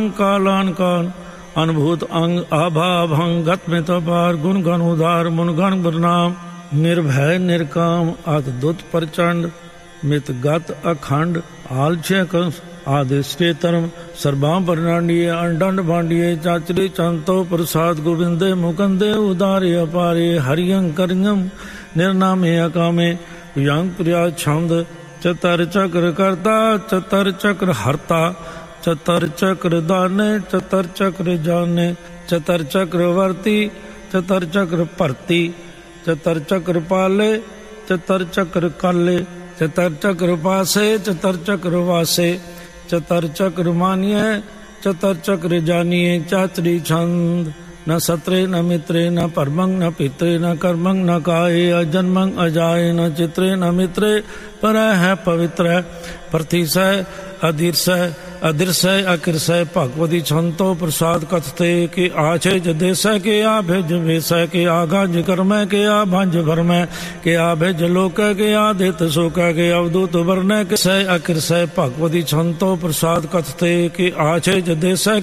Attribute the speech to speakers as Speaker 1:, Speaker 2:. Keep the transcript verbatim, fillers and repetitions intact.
Speaker 1: कालान कान अनुभूत अंग आभा अभंग गत में तपार गुण गण उदार मुन गण प्रणाम निर्भय निर्काम अत दुत प्रचंड मित गत अखंड आलछे कंस आदि श्री धर्म सर्वाम प्रणांडिये अंडंड भांडिये चाचरी चंतो प्रसाद गोविंदे मुकंदे उदारे अपारे हरियं करियं निर्नामे अकामे यंग प्रिया छंद चतर चक्र करता चतर चक्र हरता चतर चक्र दाने चतर चक्र जाने चतर चक्र वर्ती चतर चक्र भरती चतर चक्र पाले चतर चक्र काले चतर चक्र पासे चतर चक्र वासे चतर चक्र मानिए चतर चक्र जानिए चाचरी छंद न सत्रे न मित्रे न परमंग न पित्रे न कर्मंग न काये अजन्मंग अजाये न चित्रे न मित्रे पर है पवित्र प्रतिशय अधीर्षय अदृश्य अकृषय भगवती छंतो प्रसाद कथते के आछे जदेशय के आ भेज वेशय के आगाज कर्मय के आ भंज भरमय के आ भेज लोकय के आदित शोकय के अवधूत वर्णय के सय अकृषय भगवती छंतो प्रसाद कथते के आछे जदेशय